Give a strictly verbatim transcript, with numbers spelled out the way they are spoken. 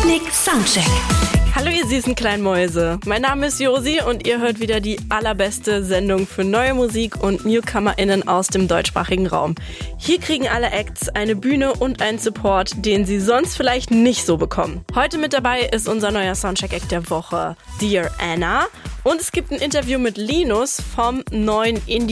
Sputnik Soundcheck. Hallo ihr süßen kleinen Mäuse, mein Name ist Josi und ihr hört wieder die allerbeste Sendung für neue Musik und NewcomerInnen aus dem deutschsprachigen Raum. Hier kriegen alle Acts eine Bühne und einen Support, den sie sonst vielleicht nicht so bekommen. Heute mit dabei ist unser neuer Soundcheck-Act der Woche, Dear Anna. Und es gibt ein Interview mit Linus vom neuen Indie